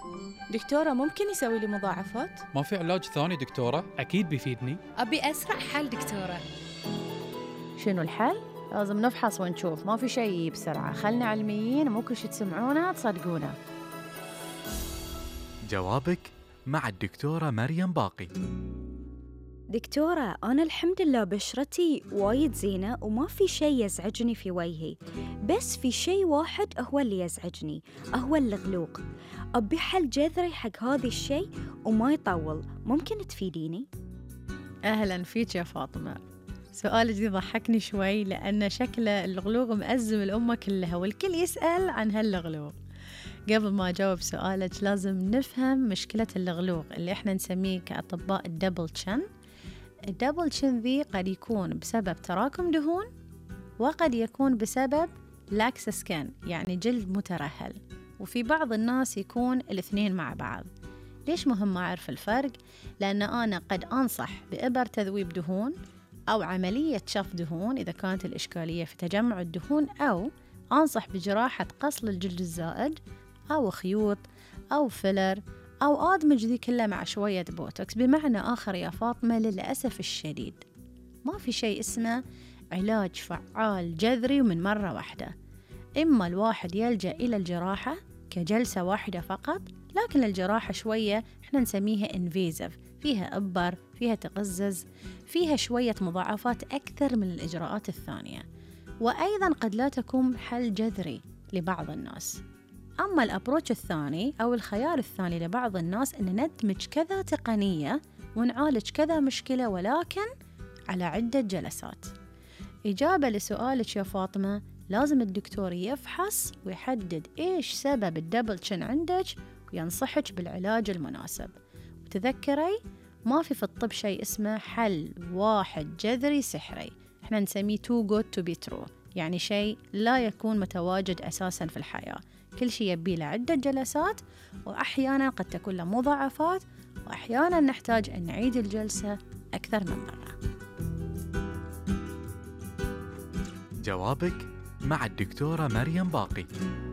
دكتورة ممكن يسوي لي مضاعفات؟ ما في علاج ثاني دكتورة؟ أكيد بيفيدني. أبي أسرع حل دكتورة. شنو الحل؟ لازم نفحص ونشوف، ما في شيء بسرعة. خلنا علميين، مو كل شي تسمعونه تصدقونه. جوابك مع الدكتورة مريم باقي. دكتورة، أنا الحمد لله بشرتي وايد زينة وما في شيء يزعجني في وجهي، بس في شيء واحد هو اللي يزعجني، هو الغلوق. أبي حل جذري حق هذا الشيء وما يطول، ممكن تفيديني؟ أهلا فيك يا فاطمة. سؤالك دي ضحكني شوي، لأن شكله الغلوق مأزم الأمة كلها والكل يسأل عن هالغلوق. قبل ما أجاوب سؤالك لازم نفهم مشكلة الغلوق اللي إحنا نسميه كأطباء الدبل تشن. الدبل تشن ذي قد يكون بسبب تراكم دهون، وقد يكون بسبب لاكس سكان يعني جلد مترهل، وفي بعض الناس يكون الاثنين مع بعض. ليش مهم أعرف الفرق؟ لأن أنا قد أنصح بإبر تذويب دهون أو عملية شف دهون إذا كانت الإشكالية في تجمع الدهون، أو أنصح بجراحة قص الجلد الزائد أو خيوط أو فيلر أو أدمج ذي كلها مع شوية بوتوكس. بمعنى آخر يا فاطمة، للأسف الشديد ما في شيء اسمه علاج فعال جذري ومن مرة واحدة. إما الواحد يلجأ إلى الجراحة كجلسة واحدة فقط، لكن الجراحة شوية إحنا نسميها انفيزيف، فيها إبر، فيها تقزز، فيها شوية مضاعفات أكثر من الإجراءات الثانية، وأيضا قد لا تكون حل جذري لبعض الناس. أما الأبروتش الثاني أو الخيار الثاني لبعض الناس إن ندمج كذا تقنية ونعالج كذا مشكلة ولكن على عدة جلسات. إجابة لسؤالك يا فاطمة، لازم الدكتور يفحص ويحدد إيش سبب الدبل تشن عندك وينصحك بالعلاج المناسب. وتذكري ما في الطب شيء اسمه حل واحد جذري سحري، إحنا نسميه too good to be true، يعني شيء لا يكون متواجد أساساً في الحياة. كل شيء يبي له عدة جلسات، وأحياناً قد تكون له مضاعفات، وأحياناً نحتاج أن نعيد الجلسة أكثر من مرة. جوابك مع الدكتورة مريم باقي.